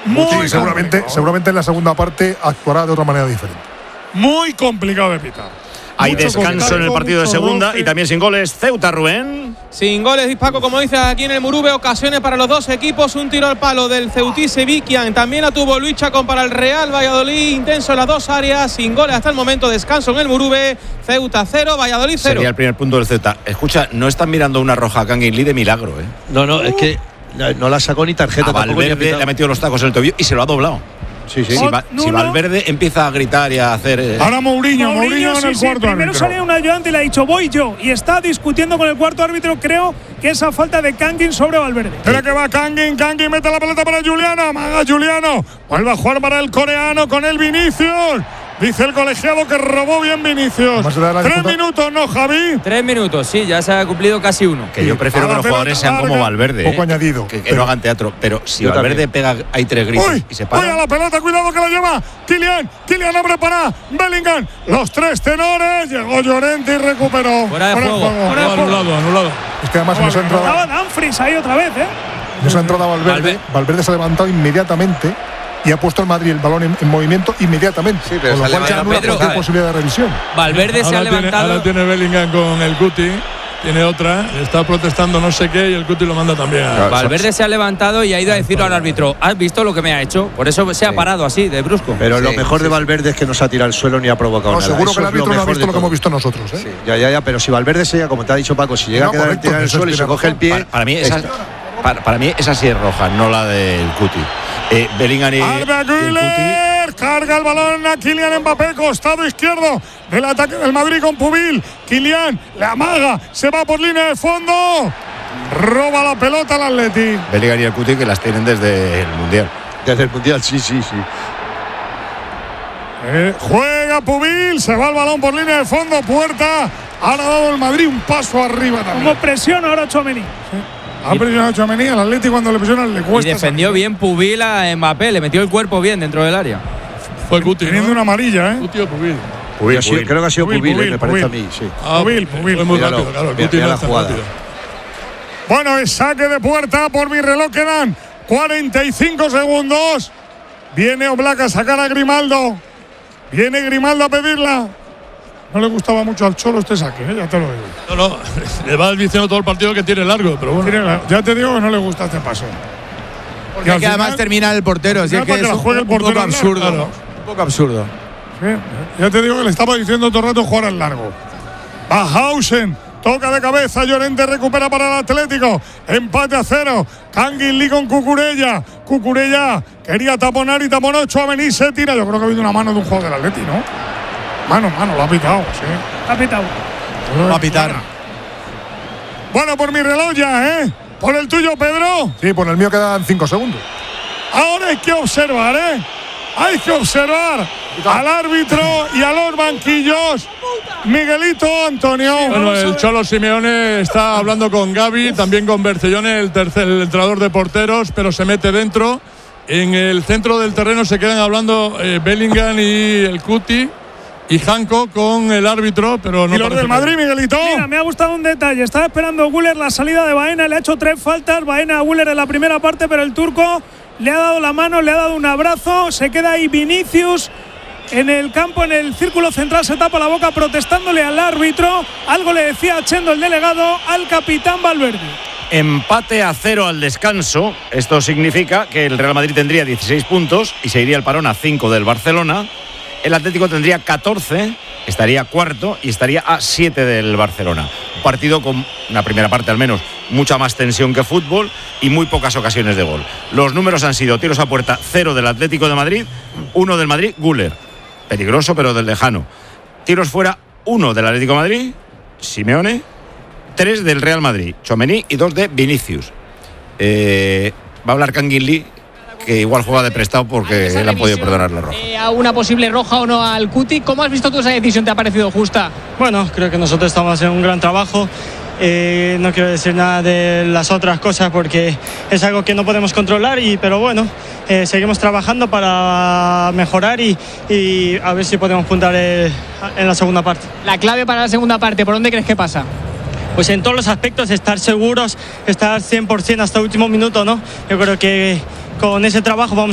Sí, seguramente en la segunda parte actuará de otra manera diferente. Muy complicado de pitar. Hay descanso en el partido de segunda y también sin goles. Ceuta, Rubén. Sin goles, Paco, como dice aquí en el Murube, ocasiones para los dos equipos. Un tiro al palo del Ceutí Sevikian. También la tuvo Luis Chacón para el Real Valladolid. Intenso en las dos áreas. Sin goles hasta el momento. Descanso en el Murube. Ceuta 0, Valladolid 0. Sería el primer punto del Ceuta. Escucha, no están mirando una roja a Kangin Lee de milagro, ¿eh? No, es que no la sacó ni tarjeta. A Valverde le ha metido los tacos en el tobillo y se lo ha doblado. Sí. Si Valverde empieza a gritar y a hacer. Ahora Mourinho en el cuarto primero árbitro. sale un ayudante y le ha dicho voy yo. Y está discutiendo con el cuarto árbitro. Creo que esa falta de Kangin sobre Valverde. Espera que va Kangin mete la pelota para Juliano. Amaga Juliano. Vuelve a jugar para el coreano con el Vinicius. Dice el colegiado que robó bien Vinicius. 3 minutos, ¿no, Javi? 3 minutos, sí, ya se ha cumplido casi uno. Que yo prefiero que los jugadores sean como Valverde. Poco añadido. Que no hagan teatro. Pero si Valverde pega, hay 3 gritos y se para. ¡Uy, a la pelota! ¡Cuidado que la lleva! Kylian abre para Bellingham. Los 3 tenores. Llegó Llorente y recuperó. Fuera de juego. Anulado. Es que además nos ha entrado. Estaba Dumfries ahí otra vez, ¿eh? Nos ha entrado Valverde. Valverde se ha levantado inmediatamente y ha puesto el Madrid el balón en movimiento inmediatamente. Sí, pero con lo cual ya anula cualquier posibilidad de revisión. Valverde se ha levantado. Ahora tiene Bellingham con el Cuti. Tiene otra, está protestando no sé qué y el Cuti lo manda también. Valverde se ha levantado y ha ido a decirlo al árbitro. ¿Has visto lo que me ha hecho? Por eso se ha parado así, de brusco. Pero lo mejor de Valverde es que no se ha tirado al suelo ni ha provocado nada. Seguro que el árbitro no ha visto lo que hemos visto nosotros. Sí, ya, pero si Valverde se llega, como te ha dicho Paco, si llega a quedar tirado en el suelo y se coge el pie. Para mí esa sí es roja, no la del Cuti. Bellingham y el Cuti. Carga el balón a Kylian Mbappé, costado izquierdo del ataque del Madrid con Pubil. Kylian le amaga, se va por línea de fondo, roba la pelota al Atleti. Bellingham y el Cuti que las tienen desde el Mundial. Desde el Mundial, sí. Juega Pubil, se va el balón por línea de fondo, puerta. Ahora ha dado el Madrid un paso arriba también. Como presiona ahora Tchouaméni. Ha presionado a Tchouaméni, al Atleti cuando le presionan le cuesta. Y defendió bien Pubil a Mbappé, le metió el cuerpo bien dentro del área. Fue Cuti, teniendo una amarilla, ¿eh? Cuti o Pubil. Creo que ha sido Pubil, me parece a mí, sí. Pubil. Fue muy rápido, claro. Cuti no está rápido. Bueno, es saque de puerta, por mi reloj quedan 45 segundos. Viene Oblak a sacar a Grimaldo. Viene Grimaldo a pedirla. No le gustaba mucho al Cholo este saque, ya te lo digo. No, le va diciendo todo el partido que tiene largo, pero bueno. Ya te digo que no le gusta este paso. Porque es que además termina el portero, así que es un poco absurdo. Claro. Un poco absurdo. Sí, ya te digo que le estaba diciendo todo el rato jugar al largo. Bajhausen, toca de cabeza, Llorente recupera para el Atlético. Empate a 0. Kangin Lee con Cucurella. Cucurella quería taponar y taponó. Tchouaméni se tira. Yo creo que ha habido una mano de un jugador del Atleti, ¿no? Mano, lo ha pitado, sí. Ha pitado. Va a pitar. Bueno, por mi reloj ya, ¿eh? Por el tuyo, Pedro. Sí, por el mío quedan 5 segundos. Ahora hay que observar, ¿eh? Hay que observar al árbitro y a los banquillos. Miguelito, Antonio. Bueno, el Cholo Simeone está hablando con Gavi, también con Bercellone, el entrenador de porteros, pero se mete dentro. En el centro del terreno se quedan hablando Bellingham y el Cuti. Y Janko con el árbitro, pero no. ¿Y los del Madrid, Miguelito? Mira, me ha gustado un detalle. Estaba esperando Güler la salida de Baena, le ha hecho 3 faltas. Baena a Güler en la primera parte, pero el turco le ha dado la mano, le ha dado un abrazo. Se queda ahí Vinicius en el campo, en el círculo central, se tapa la boca protestándole al árbitro. Algo le decía a Chendo, el delegado, al capitán Valverde. Empate a 0 al descanso. Esto significa que el Real Madrid tendría 16 puntos y se iría el parón a 5 del Barcelona. El Atlético tendría 14, estaría cuarto y estaría a 7 del Barcelona. Un partido con una primera parte al menos mucha más tensión que fútbol y muy pocas ocasiones de gol. Los números han sido tiros a puerta 0 del Atlético de Madrid, 1 del Madrid, Güler, peligroso pero del lejano. Tiros fuera 1 del Atlético de Madrid, Simeone, 3 del Real Madrid, Tchouaméni y 2 de Vinicius. Va a hablar Kangin Lee, que igual juega de prestado porque le han podido perdonar la roja. A una posible roja o no al Cuti. ¿Cómo has visto tú esa decisión? ¿Te ha parecido justa? Bueno, creo que nosotros estamos haciendo un gran trabajo. No quiero decir nada de las otras cosas porque es algo que no podemos controlar, pero bueno, seguimos trabajando para mejorar y a ver si podemos puntar en la segunda parte. La clave para la segunda parte, ¿por dónde crees que pasa? Pues en todos los aspectos, estar seguros, estar 100% hasta el último minuto, ¿no? Yo creo que con ese trabajo vamos